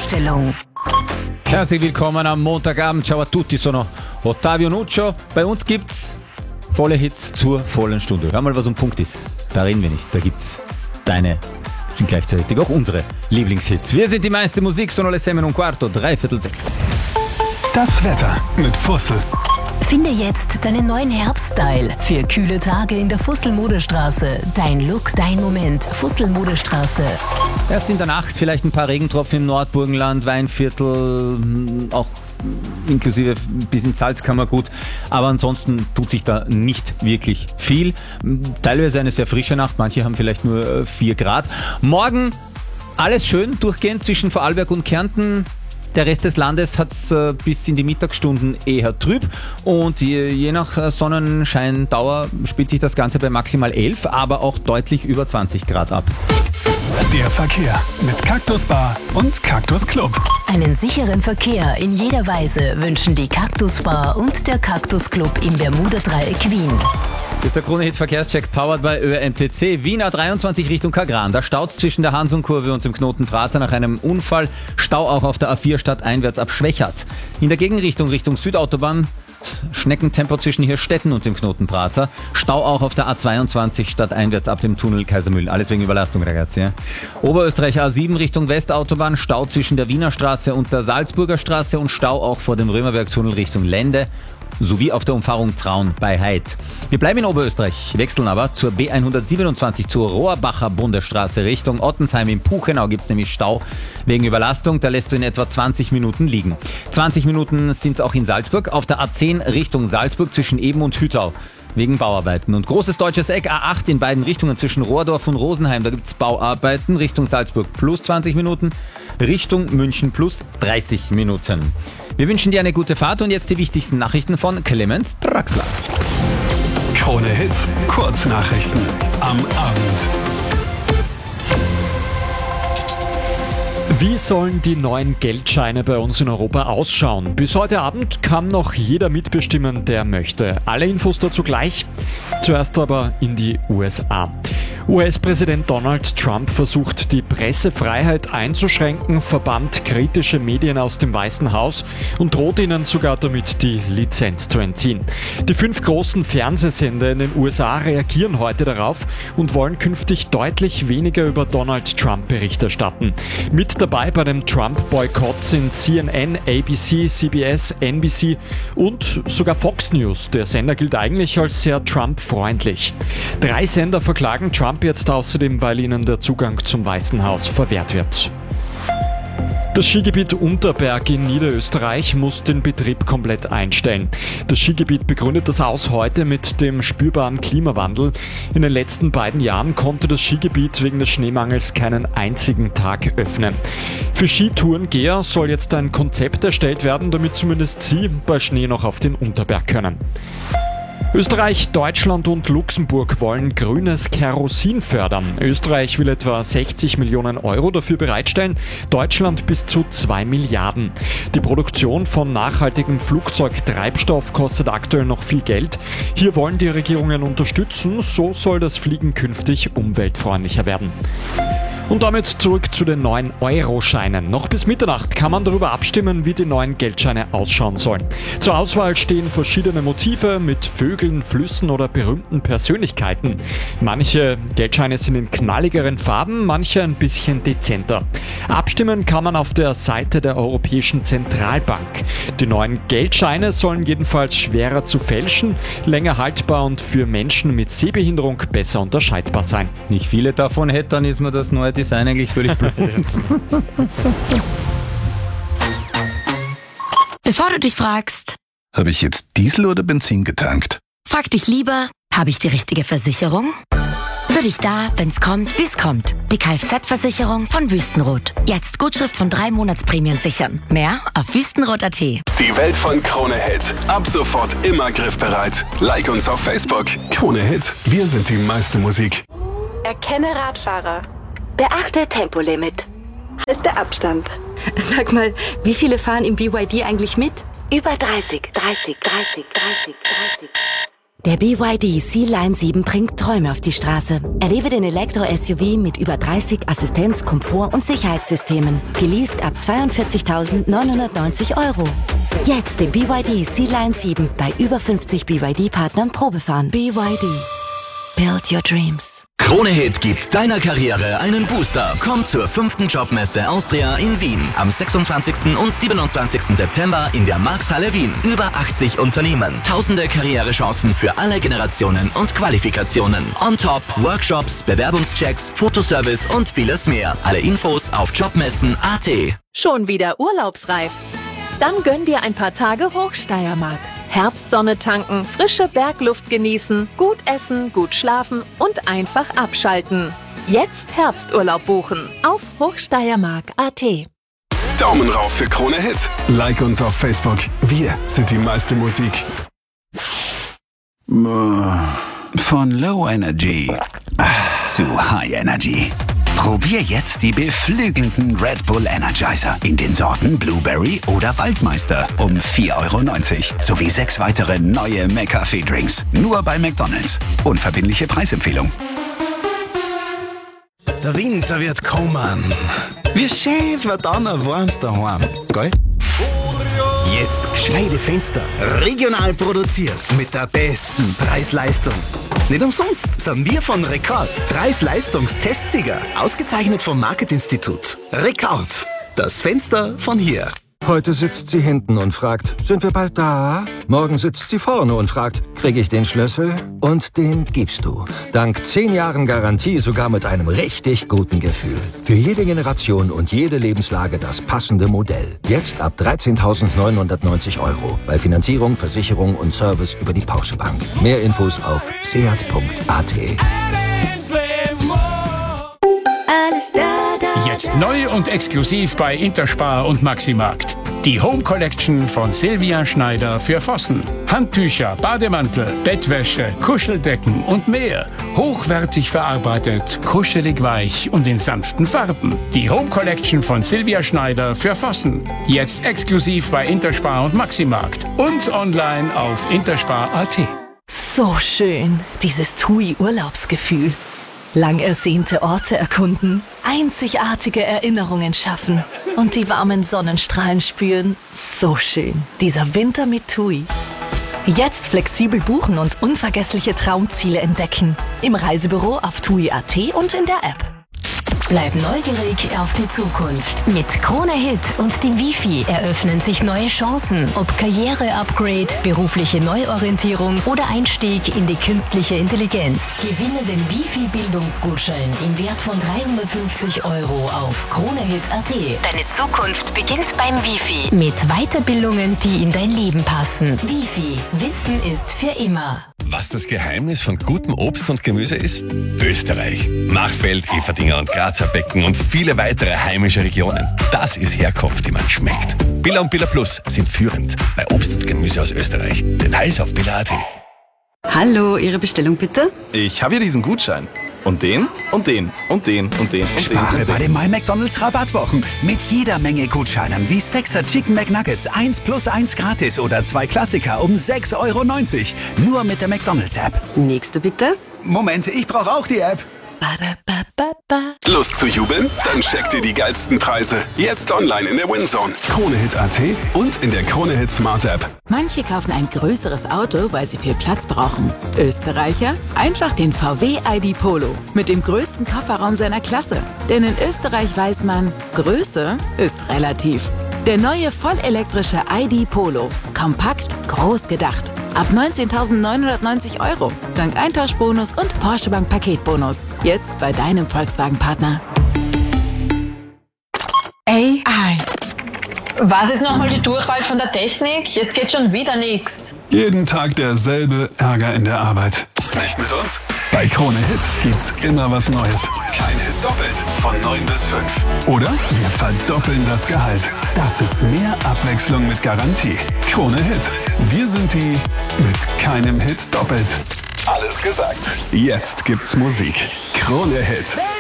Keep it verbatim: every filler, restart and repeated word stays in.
Einstellung. Herzlich willkommen am Montagabend. Ciao a tutti, sono Ottavio Nuccio. Bei uns gibt's volle Hits zur vollen Stunde. Hör mal, was um Punkt ist. Da reden wir nicht. Da gibt's deine, sind gleichzeitig auch unsere Lieblingshits. Wir sind die meiste Musik, sono le sette un quarto, dreiviertel sechs. Das Wetter mit Fussel. Finde jetzt deinen neuen Herbststyle für kühle Tage in der Fussel-Modestraße. Dein Look, dein Moment. Fussel-Modestraße. Erst in der Nacht vielleicht ein paar Regentropfen im Nordburgenland, Weinviertel, auch inklusive bis ins Salzkammergut. Aber ansonsten tut sich da nicht wirklich viel. Teilweise eine sehr frische Nacht, manche haben vielleicht nur vier Grad. Morgen alles schön durchgehend zwischen Vorarlberg und Kärnten. Der Rest des Landes hat es äh, bis in die Mittagsstunden eher trüb und je, je nach äh, Sonnenscheindauer spielt sich das Ganze bei maximal elf, aber auch deutlich über zwanzig Grad ab. Der Verkehr mit Cactus Bar und Cactus Club. Einen sicheren Verkehr in jeder Weise wünschen die Cactus Bar und der Cactus Club im Bermuda-Dreieck Wien. Das ist der Krone-Hit-Verkehrscheck powered by Ö M T C. Wien A dreiundzwanzig Richtung Kagran. Da staut's zwischen der Hansung-Kurve und dem Knoten Prater nach einem Unfall. Stau auch auf der A vier stadteinwärts ab Schwächert. In der Gegenrichtung Richtung Südautobahn Schneckentempo zwischen Hirstetten und dem Knoten Prater. Stau auch auf der A zweiundzwanzig stadteinwärts ab dem Tunnel Kaisermühlen. Alles wegen Überlastung, ragazzi. Ja? Oberösterreich A sieben Richtung Westautobahn. Stau zwischen der Wiener Straße und der Salzburger Straße und Stau auch vor dem Römerberg-Tunnel Richtung Lende. Sowie auf der Umfahrung Traun bei Heid. Wir bleiben in Oberösterreich, wechseln aber zur B hundertsiebenundzwanzig zur Rohrbacher Bundesstraße Richtung Ottensheim. In Puchenau gibt es nämlich Stau wegen Überlastung. Da lässt du in etwa zwanzig Minuten liegen. zwanzig Minuten sind es auch in Salzburg. Auf der A zehn Richtung Salzburg zwischen Eben und Hüttau wegen Bauarbeiten. Und großes deutsches Eck A acht in beiden Richtungen zwischen Rohrdorf und Rosenheim. Da gibt es Bauarbeiten Richtung Salzburg plus zwanzig Minuten, Richtung München plus dreißig Minuten. Wir wünschen dir eine gute Fahrt und jetzt die wichtigsten Nachrichten von Clemens Draxler. Krone Hits, Kurznachrichten am Abend. Wie sollen die neuen Geldscheine bei uns in Europa ausschauen? Bis heute Abend kann noch jeder mitbestimmen, der möchte. Alle Infos dazu gleich. Zuerst aber in die U S A. U S-Präsident Donald Trump versucht, die Pressefreiheit einzuschränken, verbannt kritische Medien aus dem Weißen Haus und droht ihnen sogar damit, die Lizenz zu entziehen. Die fünf großen Fernsehsender in den U S A reagieren heute darauf und wollen künftig deutlich weniger über Donald Trump Bericht erstatten. Mit dabei bei dem Trump-Boykott sind C N N, A B C, C B S, N B C und sogar Fox News. Der Sender gilt eigentlich als sehr Trump-freundlich. Drei Sender verklagen Trump jetzt außerdem, weil ihnen der Zugang zum Weißen Haus verwehrt wird. Das Skigebiet Unterberg in Niederösterreich muss den Betrieb komplett einstellen. Das Skigebiet begründet das aus heute mit dem spürbaren Klimawandel. In den letzten beiden Jahren konnte das Skigebiet wegen des Schneemangels keinen einzigen Tag öffnen. Für Skitourengeher soll jetzt ein Konzept erstellt werden, damit zumindest sie bei Schnee noch auf den Unterberg können. Österreich, Deutschland und Luxemburg wollen grünes Kerosin fördern. Österreich will etwa sechzig Millionen Euro dafür bereitstellen, Deutschland bis zu zwei Milliarden. Die Produktion von nachhaltigem Flugzeugtreibstoff kostet aktuell noch viel Geld. Hier wollen die Regierungen unterstützen, so soll das Fliegen künftig umweltfreundlicher werden. Und damit zurück zu den neuen Euro-Scheinen. Noch bis Mitternacht kann man darüber abstimmen, wie die neuen Geldscheine ausschauen sollen. Zur Auswahl stehen verschiedene Motive mit Vögeln, Flüssen oder berühmten Persönlichkeiten. Manche Geldscheine sind in knalligeren Farben, manche ein bisschen dezenter. Abstimmen kann man auf der Seite der Europäischen Zentralbank. Die neuen Geldscheine sollen jedenfalls schwerer zu fälschen, länger haltbar und für Menschen mit Sehbehinderung besser unterscheidbar sein. Nicht viele davon hätten, dann ist mir das neue Design eigentlich völlig blöd. Bevor du dich fragst, Habe ich jetzt Diesel oder Benzin getankt? frag dich lieber, habe ich die richtige Versicherung? Für dich da, wenn's kommt, wie's kommt. Die Kfz-Versicherung von Wüstenrot. Jetzt Gutschrift von drei Monatsprämien sichern. Mehr auf wüstenrot punkt at. Die Welt von Krone Hit. Ab sofort immer griffbereit. Like uns auf Facebook. Krone Hit. Wir sind die meiste Musik. Erkenne Radfahrer. Beachte Tempolimit. Halte Abstand. Sag mal, wie viele fahren im B Y D eigentlich mit? Über dreißig, dreißig, dreißig, dreißig, dreißig. Der B Y D C-Line sieben bringt Träume auf die Straße. Erlebe den Elektro-S U V mit über dreißig Assistenz-, Komfort- und Sicherheitssystemen. Geleast ab zweiundvierzigtausendneunhundertneunzig Euro. Jetzt den B Y D C-Line sieben bei über fünfzig B Y D-Partnern Probefahren. B Y D. Build your dreams. Krone Hit gibt deiner Karriere einen Booster. Komm zur fünften Jobmesse Austria in Wien. Am sechsundzwanzigsten und siebenundzwanzigsten September in der Marxhalle Wien. Über achtzig Unternehmen. Tausende Karrierechancen für alle Generationen und Qualifikationen. On top Workshops, Bewerbungschecks, Fotoservice und vieles mehr. Alle Infos auf jobmessen punkt a t. Schon wieder urlaubsreif? Dann gönn dir ein paar Tage Hochsteiermark. Herbstsonne tanken, frische Bergluft genießen, gut essen, gut schlafen und einfach abschalten. Jetzt Herbsturlaub buchen auf hochsteiermark punkt a t. Daumen rauf für Krone Hit. Like uns auf Facebook. Wir sind die meiste Musik. Von Low Energy zu High Energy. Probier jetzt die beflügelnden Red Bull Energizer in den Sorten Blueberry oder Waldmeister um vier Euro neunzig sowie sechs weitere neue McCafé-Drinks. Nur bei McDonald's. Unverbindliche Preisempfehlung. Der Winter wird kommen. Wie schön wird dann ein warmes daheim, gell? Jetzt gescheite Fenster. Regional produziert mit der besten Preis-Leistung. Nicht umsonst sind wir von Rekord Preis-Leistungs-Testsieger. Ausgezeichnet vom Marketinstitut. Rekord. Das Fenster von hier. Heute sitzt sie hinten und fragt, sind wir bald da? Morgen sitzt sie vorne und fragt, kriege ich den Schlüssel? Und den gibst du. Dank zehn Jahren Garantie sogar mit einem richtig guten Gefühl. Für jede Generation und jede Lebenslage das passende Modell. Jetzt ab dreizehntausendneunhundertneunzig Euro. Bei Finanzierung, Versicherung und Service über die Porsche Bank. Mehr Infos auf seat punkt a t. Jetzt neu und exklusiv bei Interspar und Maximarkt. Die Home Collection von Silvia Schneider für Vossen. Handtücher, Bademantel, Bettwäsche, Kuscheldecken und mehr. Hochwertig verarbeitet, kuschelig weich und in sanften Farben. Die Home Collection von Silvia Schneider für Vossen. Jetzt exklusiv bei Interspar und Maximarkt. Und online auf interspar punkt a t. So schön, dieses TUI-Urlaubsgefühl. Lang ersehnte Orte erkunden, einzigartige Erinnerungen schaffen und die warmen Sonnenstrahlen spüren. So schön, dieser Winter mit TUI. Jetzt flexibel buchen und unvergessliche Traumziele entdecken. Im Reisebüro auf tui punkt a t und in der App. Bleib neugierig auf die Zukunft. Mit Krone Hit und dem Wifi eröffnen sich neue Chancen. Ob Karriere-Upgrade, berufliche Neuorientierung oder Einstieg in die künstliche Intelligenz. Gewinne den Wifi-Bildungsgutschein im Wert von dreihundertfünfzig Euro auf kronehit punkt a t. Deine Zukunft beginnt beim Wifi. Mit Weiterbildungen, die in dein Leben passen. Wifi. Wissen ist für immer. Was das Geheimnis von gutem Obst und Gemüse ist? Österreich. Machfeld, Everdinger und Grazer Becken und viele weitere heimische Regionen. Das ist Herkunft, die man schmeckt. Billa und Billa Plus sind führend bei Obst und Gemüse aus Österreich. Details auf billa punkt a t. Hallo, Ihre Bestellung bitte? Ich habe hier diesen Gutschein. Und den, und den, und den, und den, und Spare den. bei den My McDonald's Rabattwochen mit jeder Menge Gutscheinen wie sechser Chicken McNuggets eins plus eins gratis oder zwei Klassiker um sechs Euro neunzig. Nur mit der McDonald's App. Nächste bitte. Moment, ich brauche auch die App. Lust zu jubeln? Dann checkt ihr die geilsten Preise. Jetzt online in der WinZone. Kronehit punkt a t und in der Kronehit Smart App. Manche kaufen ein größeres Auto, weil sie viel Platz brauchen. Österreicher? Einfach den V W I D Polo. Mit dem größten Kofferraum seiner Klasse. Denn in Österreich weiß man, Größe ist relativ. Der neue vollelektrische I D Polo. Kompakt, groß gedacht. Ab neunzehntausendneunhundertneunzig Euro. Dank Eintauschbonus und Porsche Bank Paketbonus. Jetzt bei deinem Volkswagen-Partner. A I. Was ist nochmal die Durchwahl von der Technik? Es geht schon wieder nichts. Jeden Tag derselbe Ärger in der Arbeit. Nicht mit uns? Bei Krone Hit gibt's immer was Neues. Kein Hit doppelt von neun bis fünf. Oder wir verdoppeln das Gehalt. Das ist mehr Abwechslung mit Garantie. Krone Hit. Wir sind die mit keinem Hit doppelt. Alles gesagt. Jetzt gibt's Musik. Krone Hit.